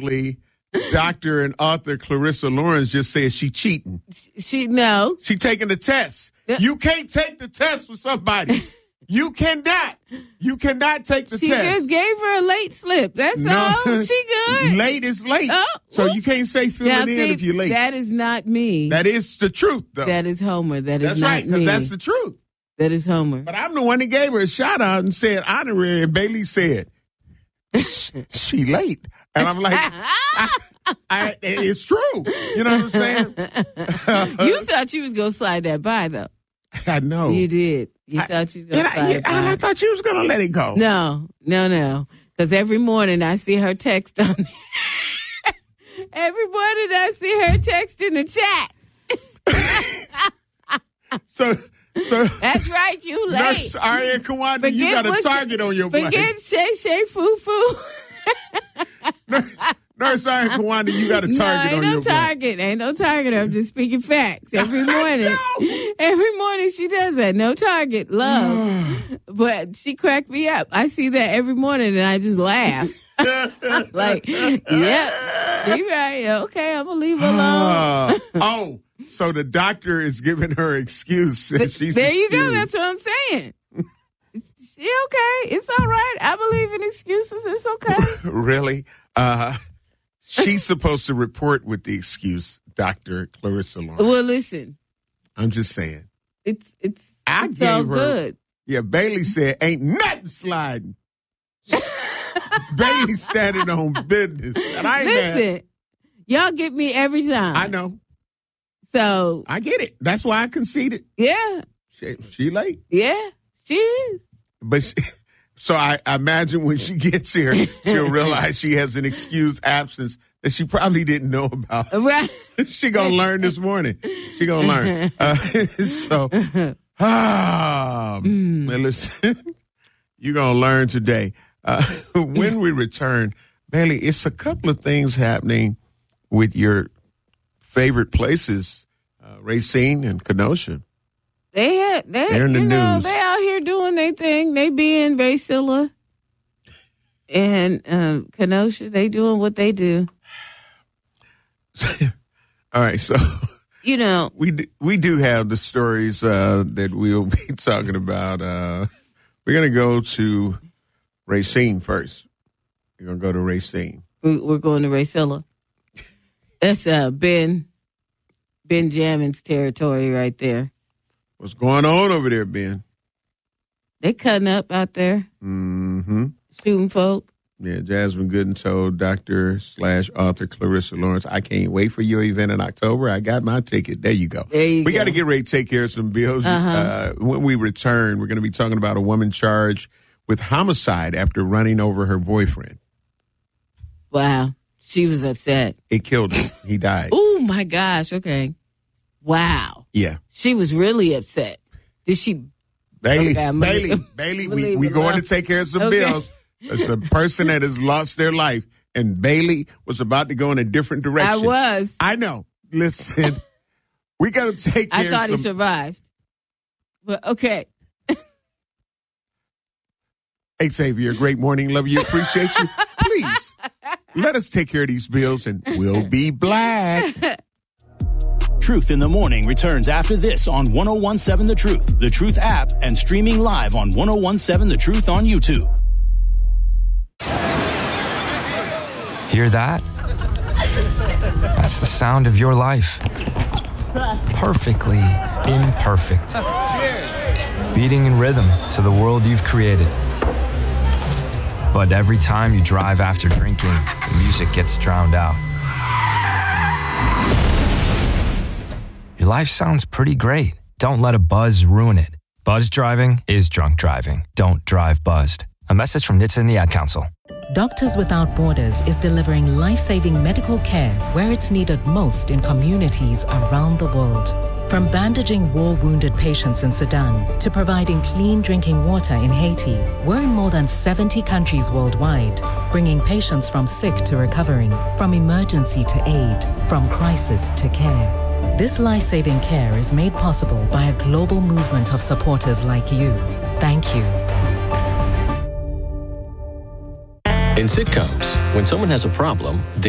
allegedly, Dr. and author Clarissa Lawrence just said she cheating. She taking the test. You can't take the test for somebody. You cannot. You cannot take the test. She just gave her a late slip. That's all. She good. Late is late. Oh, so you can't say filling in if you're late. That is not me. That is the truth, though. That is Homer. That's not right, because that's the truth. That is Homer. But I'm the one that gave her a shout out and said honorary, and Bailey said, she late. And I'm like, it's true. You know what I'm saying? You thought you was going to slide that by, though. I know. You did. You thought you was going to slide it by. I thought you was going to let it go. No. Because every morning I see her text on there. Every morning I see her text in the chat. So that's right, you late. Nurse Aria Kawanda, you got a target on your plate. Forget Shay Foo Foo. Nurse Aria Kawanda, you got a target on your plate. Ain't no target. I'm just speaking facts. Every morning. Every morning she does that. No target. Love. But she cracked me up. I see that every morning and I just laugh. Like, yep, she right. Okay, I'm going to leave her alone. So the doctor is giving her excuse. There you go. That's what I'm saying. She okay. It's all right. I believe in excuses. It's okay. Really? She's supposed to report with the excuse, Dr. Clarissa Lawrence. Well, listen. I'm just saying. It's all good. Yeah, Bailey said, ain't nothing sliding. Bailey standing on business. And I ain't Listen, y'all get me every time. I know. So I get it. That's why I conceded. Yeah. She late. Yeah, she is. But so I imagine when she gets here, she'll realize she has an excused absence that she probably didn't know about. Right. She gonna learn this morning. She gonna learn. Listen, you're gonna learn today. When we return, Bailey, it's a couple of things happening with your favorite places, Racine and Kenosha. They're in the news. They out here doing their thing. They be in Vasilla and Kenosha. They doing what they do. All right, so we do have the stories that we'll be talking about. We're gonna go to Racine first. We're gonna go to Racine. We're going to Vasilla. That's Ben Benjamin's territory right there. What's going on over there, Ben? They cutting up out there. Mm-hmm. Shooting folk. Yeah, Jasmine Gooden told Dr./author Clarissa Lawrence, I can't wait for your event in October. I got my ticket. There you go. We got to get ready to take care of some bills. When we return, we're going to be talking about a woman charged with homicide after running over her boyfriend. Wow. She was upset. It killed him. He died. Oh, my gosh. Okay. Wow. Yeah. She was really upset. Did she? Bailey, we going to take care of some bills. It's a person that has lost their life, and Bailey was about to go in a different direction. I was. I know. Listen, we got to take care of some. I thought he survived. But okay. Hey, Xavier, great morning. Love you. Appreciate you. Please, let us take care of these bills, and we'll be black. Truth in the Morning returns after this on 101.7 The Truth, The Truth app, and streaming live on 101.7 The Truth on YouTube. Hear that? That's the sound of your life. Perfectly imperfect. Beating in rhythm to the world you've created. But every time you drive after drinking, the music gets drowned out. Your life sounds pretty great. Don't let a buzz ruin it. Buzz driving is drunk driving. Don't drive buzzed. A message from NHTSA and the Ad Council. Doctors Without Borders is delivering life-saving medical care where it's needed most in communities around the world. From bandaging war-wounded patients in Sudan to providing clean drinking water in Haiti, we're in more than 70 countries worldwide, bringing patients from sick to recovering, from emergency to aid, from crisis to care. This life-saving care is made possible by a global movement of supporters like you. Thank you. In sitcoms, when someone has a problem, they